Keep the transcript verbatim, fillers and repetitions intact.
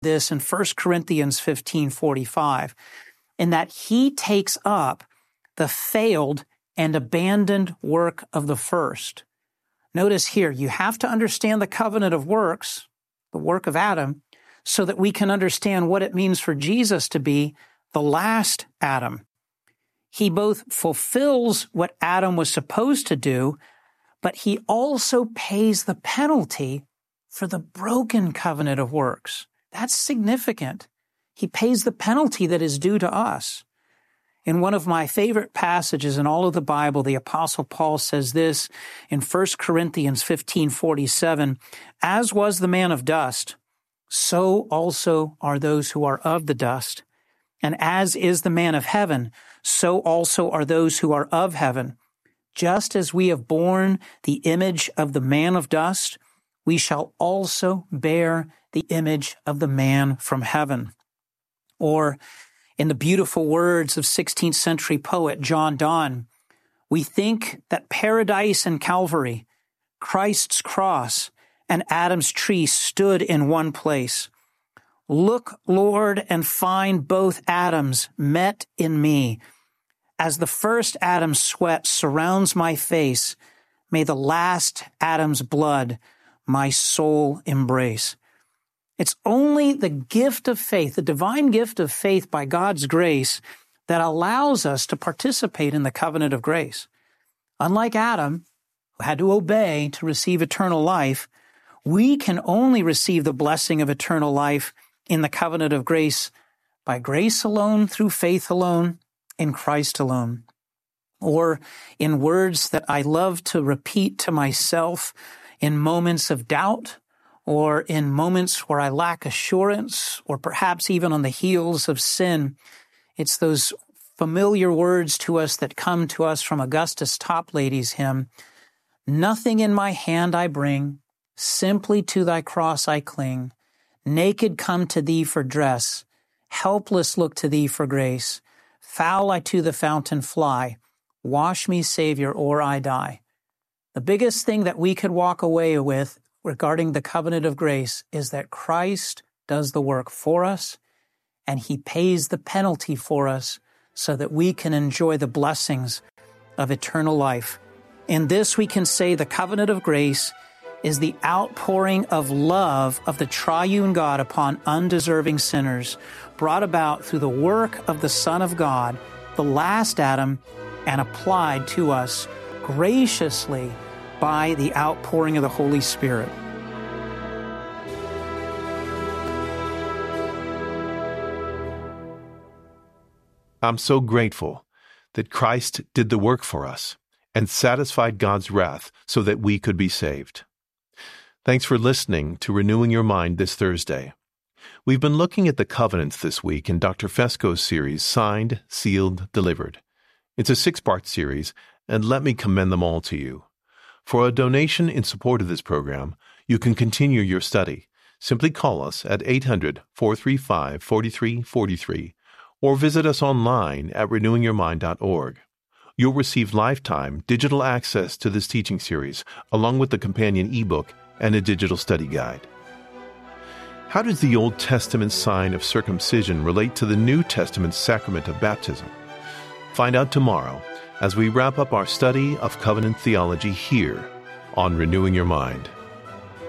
this in First Corinthians fifteen forty-five, in that he takes up the failed and abandoned work of the first. Notice here, you have to understand the covenant of works, the work of Adam, so that we can understand what it means for Jesus to be the last Adam. He both fulfills what Adam was supposed to do, but he also pays the penalty for the broken covenant of works. That's significant. He pays the penalty that is due to us. In one of my favorite passages in all of the Bible, the Apostle Paul says this in First Corinthians fifteen forty-seven, "As was the man of dust, so also are those who are of the dust. And as is the man of heaven, so also are those who are of heaven. Just as we have borne the image of the man of dust, we shall also bear the image of the man from heaven." Or, in the beautiful words of sixteenth century poet John Donne, "We think that paradise and Calvary, Christ's cross, and Adam's tree stood in one place. Look, Lord, and find both Adams met in me. As the first Adam's sweat surrounds my face, may the last Adam's blood my soul embrace." It's only the gift of faith, the divine gift of faith by God's grace, that allows us to participate in the covenant of grace. Unlike Adam, who had to obey to receive eternal life, we can only receive the blessing of eternal life in the covenant of grace by grace alone, through faith alone, in Christ alone. Or, in words that I love to repeat to myself in moments of doubt, or in moments where I lack assurance, or perhaps even on the heels of sin, it's those familiar words to us that come to us from Augustus Toplady's hymn, "Nothing in my hand I bring, simply to thy cross I cling. Naked come to thee for dress, helpless look to thee for grace. Foul I to the fountain fly, wash me, Savior, or I die." The biggest thing that we could walk away with regarding the covenant of grace is that Christ does the work for us, and he pays the penalty for us so that we can enjoy the blessings of eternal life. In this we can say the covenant of grace is the outpouring of love of the triune God upon undeserving sinners, brought about through the work of the Son of God, the last Adam, and applied to us graciously by the outpouring of the Holy Spirit. I'm so grateful that Christ did the work for us and satisfied God's wrath so that we could be saved. Thanks for listening to Renewing Your Mind this Thursday. We've been looking at the covenants this week in Doctor Fesco's series, Signed, Sealed, Delivered. It's a six-part series, and let me commend them all to you. For a donation in support of this program, you can continue your study. Simply call us at eight hundred, four three five, four three four three or visit us online at renewing your mind dot org. You'll receive lifetime digital access to this teaching series, along with the companion ebook and a digital study guide. How does the Old Testament sign of circumcision relate to the New Testament sacrament of baptism? Find out tomorrow as we wrap up our study of covenant theology here on Renewing Your Mind.